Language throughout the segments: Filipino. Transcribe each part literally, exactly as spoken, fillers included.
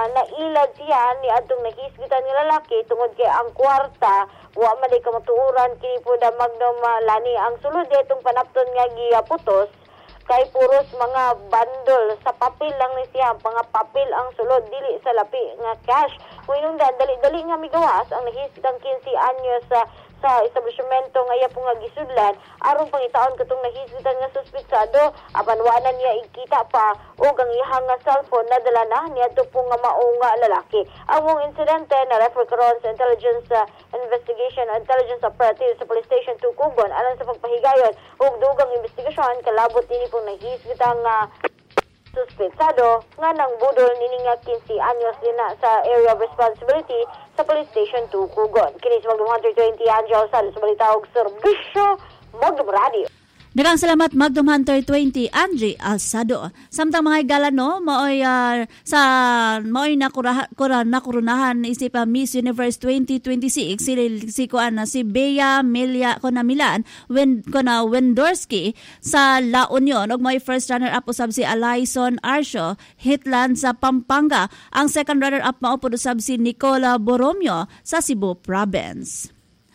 nailad siya ni adtong nahisgitan nga lalaki tungod kay ang kwarta wa man day kamatuoran kini po da Magnum uh, lani ang sulod itong panapton nga giputos kay puros mga bundle sa papel lang ni siya, mga papel ang sulod dili sa lapi nga cash. Kung inungdan dali-dali nga migawas ang nahisgitang quince anyos sa sa establishmento nga iya po nga gisudlan aron pangitaon katong nahisgitan nga suspitsado apan wanan niya ikita pa og ang iyang nga cellphone nadala na niadto po nga mao nga lalaki. Ang mong insidente na refer karon sa Intelligence uh, Investigation Intelligence Operative sa Police Station two Kugon alang sa pagpahigayon og dugang investigasyon kalabot ini pong nahisgitang nga uh, suspetsado nga nang budol nini nga quince anyos din na sa area of responsibility sa Police Station two Kugon. Kini sa Magnum Hunter twenty Angel sa balitawag serbisyo Magnum Radio. Daghang salamat Magnum Hunter twenty Angie Alsado. Samtang mga higala no, maoy uh, sa maoy nakura kura nakurunahan isip uh, Miss Universe twenty twenty-six si si kuan na si Bea Melia Konamilan when kona Wendorski sa La Union ug may first runner up usab si Alayson Arsio Hitland sa Pampanga. Ang second runner up mao pud usab si Nicola Boromio sa Cebu Province.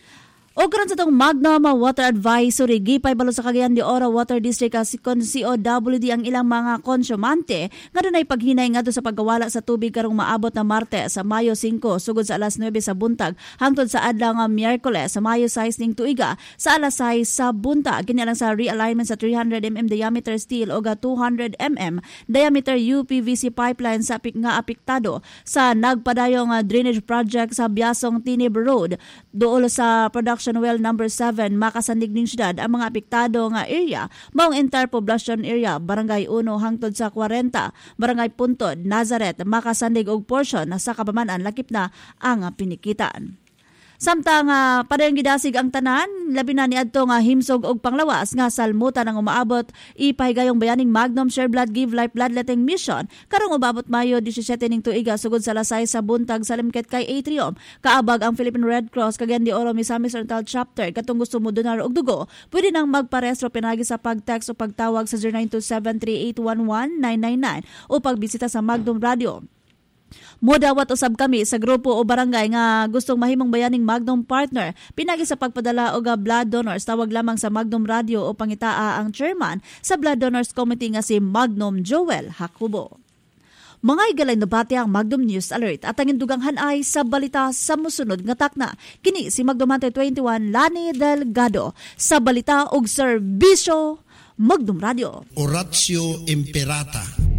O karon sa itong Magnum Water Advisory, gipay balo sa Cagayan de Oro Water District kon C O W D ang ilang mga konsumante nga dunay paghinay ngadto sa paggawala sa tubig karong maabot na Martes sa Mayo five sugod sa alas nuwebe sa buntag hangtod sa adlaw nga Miyerkules sa Mayo six ning tuiga sa alas sais sa buntag. Kini lang sa realignment sa three hundred millimeter diameter steel o two hundred millimeter diameter U P V C pipeline sa apik nga apektado sa nagpadayong drainage project sa Biasong Tinib Road duol sa production well number seven makasandig ning syudad ang mga apektado nga area maong entire population area barangay one hangtod sa forty barangay Puntod Nazareth makasandig og portion sa kabamanan lakip na ang pinikitaan. Samtang uh, padayong gidasig ang tanan, labi na niadto nga himsog og panglawas nga salmutan ang umaabot ipahigayong bayaning Magnum Share Blood Give Life Bloodletting Mission karong umabot Mayo seventeen ning tuiga sugod sa lasay sa buntag sa Limket kay Atrium. Kaabag ang Philippine Red Cross Cagayan de Oro Misamis Oriental Chapter katong gusto mo donar og dugo, pwede nang magparehistro pinagi sa pag-text o pagtawag sa zero nine two seven three eight one one nine nine nine o pagbisita sa Magnum Radio. Modawat usab kami sa grupo o barangay nga gustong mahimong bayaning Magnum partner. Pinagi sa pagpadala og blood donors, tawag lamang sa Magnum Radio o pangitaa ang chairman sa Blood Donors Committee nga si Magnum Joel Hakubo. Mga igalay na bati ang Magnum News Alert at ang indugang hanay sa balita sa musunod nga takna. Kini si Magnum Hunter twenty-one Lani Delgado sa balita og serbisyo Magnum Radio. Oratio Imperata.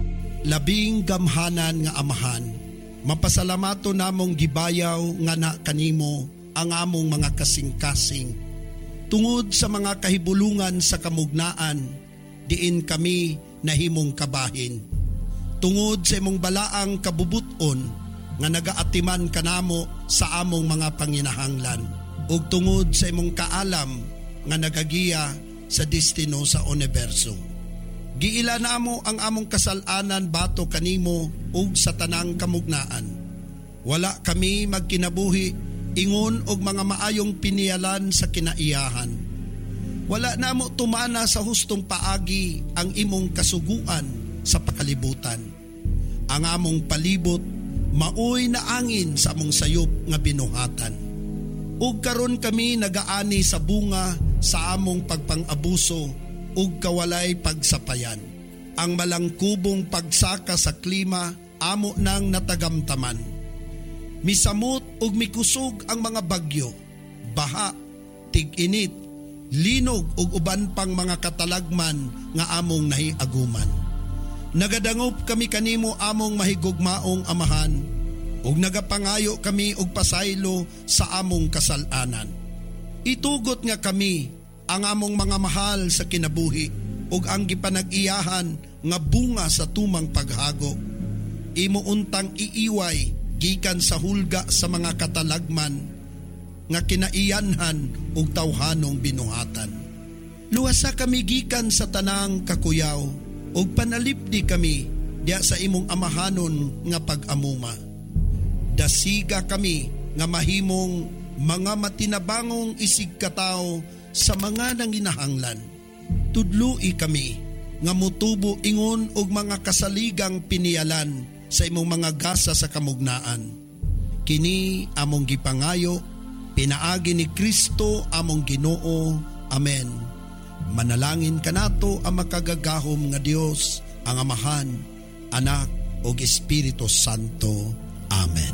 Labing gamhanan nga amahan, mapasalamato namong gibayaw nga na kanimo ang among mga kasing-kasing. Tungod sa mga kahibulungan sa kamugnaan, diin kami nahimong kabahin. Tungod sa imong balaang kabubuton nga nagaatiman kanamo sa among mga panginahanglan. Ug tungod sa imong kaalam nga nagagiya sa destino sa universo. Giila namo ang among kasalanan bato kanimo ug sa tanang kamugnaan. Wala kami magkinabuhi ingon og mga maayong pinialan sa kinaiyahan. Wala namo tumana sa hustong paagi ang imong kasuguan sa pakalibutan. Ang among palibot maoy na angin sa among sayop nga binuhatan. Ug karon kami nagaani sa bunga sa among pagpang-abuso ug kawalay pagsapayan. Ang malangkubong pagsaka sa klima amo nang natagamtaman. Misamot ug mikusog ang mga bagyo, baha, tig-init, linog ug uban pang mga katalagman nga among nahiaguman. Nagadangop kami kanimo among mahigugmaong amahan ug nagapangayo kami og pasaylo sa among kasalanan. Itugot nga kami ang among mga mahal sa kinabuhi ug ang gipanag-iyahan nga bunga sa tumang paghago. Imo untang iiway gikan sa hulga sa mga katalagman nga kinaiyanhan ug tawhanong binuhatan. Luwasa kami gikan sa tanang kakuyaw ug panalipdi kami diya sa imong amahanon nga pag-amuma. Dasiga kami nga mahimong mga matinabangong isig katao sa mga nanginahanglan. Tudloi kami nga mutubo ingon og mga kasaligang pinialan sa imong mga gasa sa kamugnaan. Kini among gipangayo, pinaagi ni Kristo among Ginoo. Amen. Manalangin kanato ang makagagahom nga Dios, ang Amahan, Anak ug Espiritu Santo. Amen.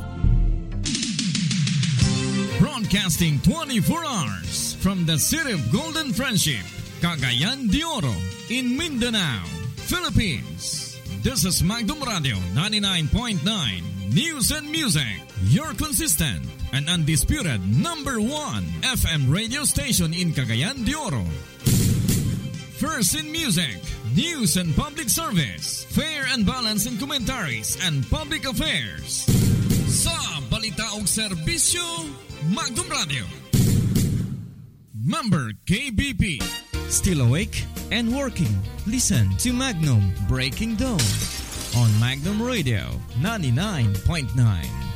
Broadcasting twenty-four hours from the City of Golden Friendship, Cagayan de Oro, in Mindanao, Philippines. This is Magdum Radio ninety-nine point nine News and Music, your consistent and undisputed number one F M radio station in Cagayan de Oro. First in music, news and public service, fair and balanced in commentaries and public affairs. Sa balita og serbisyo, Magdum Radio. Member K B P. Still awake and working? Listen to Magnum Breaking Dawn on Magnum Radio ninety-nine point nine.